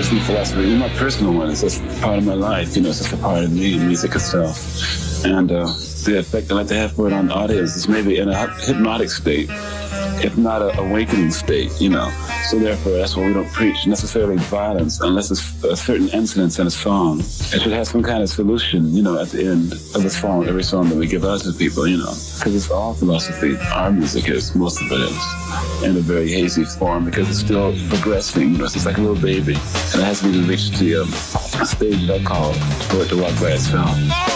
personal philosophy, my personal one. It's just part of my life. It's just a part of me, music itself. And the effect I like to have for it on the audience is maybe in a hypnotic state, if not an awakening state, So therefore, that's why we don't preach necessarily violence unless it's a certain incident in a song. It should have some kind of solution, at the end of the song, every song that we give out to people, Because it's all philosophy. Our music is, most of it is, in a very hazy form because it's still progressing, It's just like a little baby. And it hasn't even reached the stage that I call for it to walk by itself.